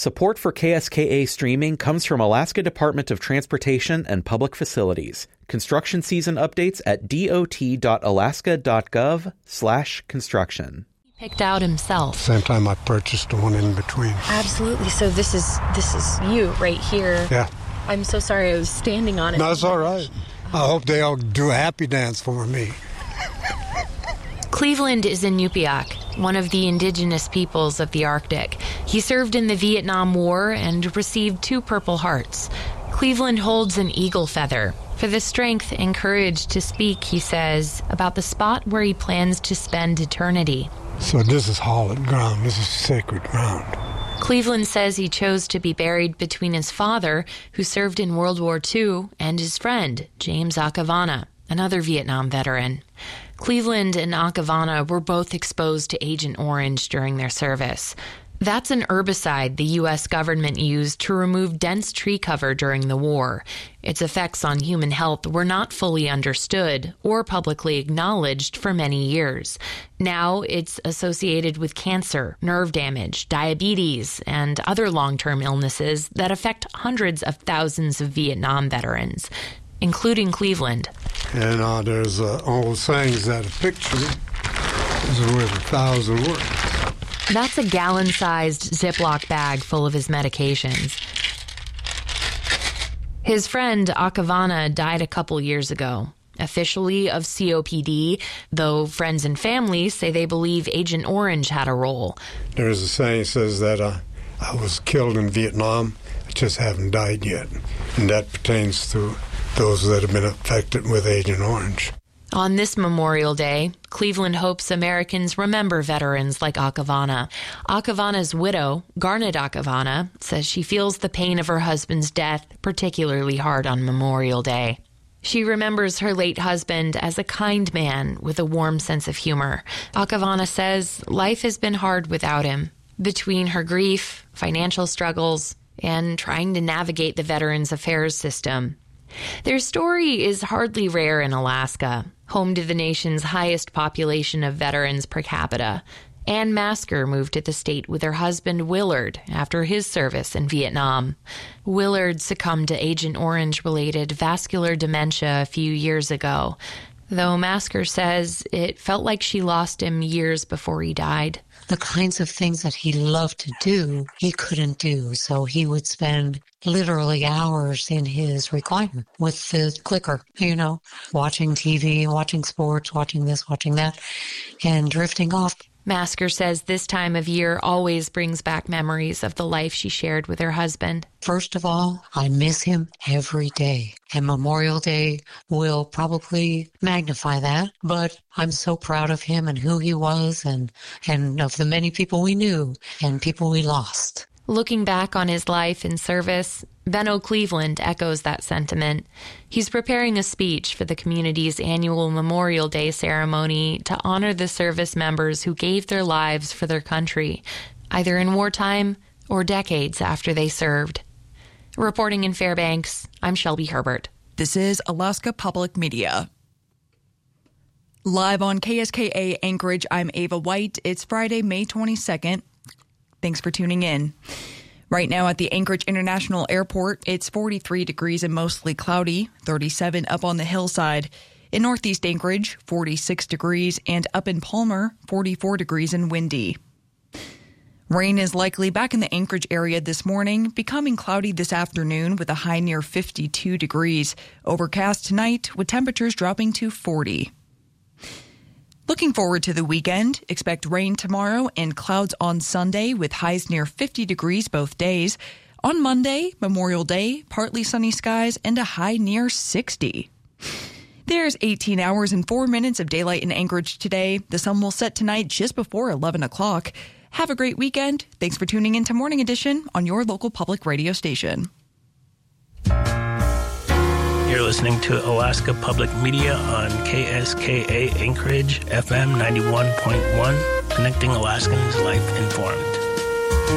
Support for KSKA streaming comes from Alaska Department of Transportation and Public Facilities. Construction season updates at dot.alaska.gov/construction. Picked out himself. Same time I purchased the one in between. Absolutely. So this is you right here. Yeah. I'm so sorry I was standing on it. No, it's all right. I hope they all do a happy dance for me. Cleveland is Inupiaq, one of the indigenous peoples of the Arctic. He served in the Vietnam War and received 2 Purple Hearts. Cleveland holds an eagle feather for the strength and courage to speak, he says, about the spot where he plans to spend eternity. So this is hallowed ground. This is sacred ground. Cleveland says he chose to be buried between his father, who served in World War II, and his friend, James Akavana, another Vietnam veteran. Cleveland and Akavana were both exposed to Agent Orange during their service. That's an herbicide the U.S. government used to remove dense tree cover during the war. Its effects on human health were not fully understood or publicly acknowledged for many years. Now it's associated with cancer, nerve damage, diabetes, and other long-term illnesses that affect hundreds of thousands of Vietnam veterans, including Cleveland. And there's old sayings that a picture is worth 1,000 words. That's a gallon-sized Ziploc bag full of his medications. His friend Akavana died a couple years ago, officially of COPD, though friends and family say they believe Agent Orange had a role. There's a saying that says that I was killed in Vietnam, I just haven't died yet. And that pertains to those that have been affected with Agent Orange. On this Memorial Day, Cleveland hopes Americans remember veterans like Akavana. Akavana's widow, Garnet Akavana, says she feels the pain of her husband's death particularly hard on Memorial Day. She remembers her late husband as a kind man with a warm sense of humor. Akavana says life has been hard without him. Between her grief, financial struggles, and trying to navigate the Veterans Affairs system. Their story is hardly rare in Alaska, home to the nation's highest population of veterans per capita. Ann Masker moved to the state with her husband Willard after his service in Vietnam. Willard succumbed to Agent Orange-related vascular dementia a few years ago, though Masker says it felt like she lost him years before he died. The kinds of things that he loved to do, he couldn't do. So he would spend literally hours in his recliner with the clicker, watching TV, watching sports, watching this, watching that, and drifting off. Masker says this time of year always brings back memories of the life she shared with her husband. First of all, I miss him every day. And Memorial Day will probably magnify that. But I'm so proud of him and who he was and of the many people we knew and people we lost. Looking back on his life and service, Benno Cleveland echoes that sentiment. He's preparing a speech for the community's annual Memorial Day ceremony to honor the service members who gave their lives for their country, either in wartime or decades after they served. Reporting in Fairbanks, I'm Shelby Herbert. This is Alaska Public Media. Live on KSKA Anchorage, I'm Ava White. It's Friday, May 22nd. Thanks for tuning in. Right now at the Anchorage International Airport, it's 43 degrees and mostly cloudy, 37 up on the hillside. In northeast Anchorage, 46 degrees, and up in Palmer, 44 degrees and windy. Rain is likely back in the Anchorage area this morning, becoming cloudy this afternoon with a high near 52 degrees. Overcast tonight with temperatures dropping to 40. Looking forward to the weekend, expect rain tomorrow and clouds on Sunday with highs near 50 degrees both days. On Monday, Memorial Day, partly sunny skies and a high near 60. There's 18 hours and 4 minutes of daylight in Anchorage today. The sun will set tonight just before 11 o'clock. Have a great weekend. Thanks for tuning in to Morning Edition on your local public radio station. You're listening to Alaska Public Media on KSKA Anchorage, FM 91.1, connecting Alaskans life informed.